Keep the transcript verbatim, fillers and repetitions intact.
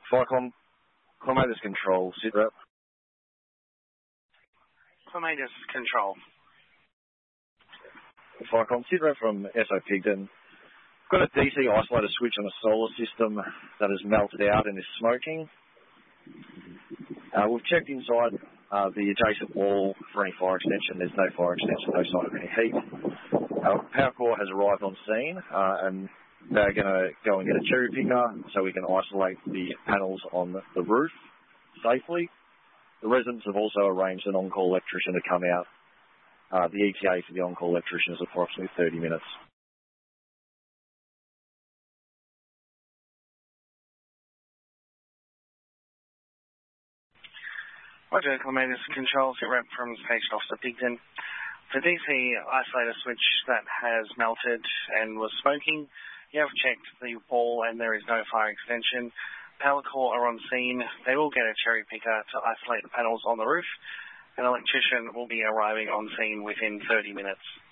Ficom, Clematis Control, SITREP. Clematis Control. Ficom, SITREP from S O Pigden. Got a D C isolator switch on a solar system that has melted out and is smoking. Uh, we've checked inside uh, the adjacent wall for any fire extension. There's no fire extension, no sign of any heat. Uh, Power Corps has arrived on scene uh, and they're going to go and get a cherry picker so we can isolate the panels on the roof safely. The residents have also arranged an on-call electrician to come out. Uh, the E T A for the on-call electrician is approximately thirty minutes. Roger, Clematis Control, SITREP from Station Officer Pigden. The D C isolator switch that has melted and was smoking, you have checked the wall and there is no fire extension. Power Corps are on scene. They will get a cherry picker to isolate the panels on the roof. An electrician will be arriving on scene within thirty minutes.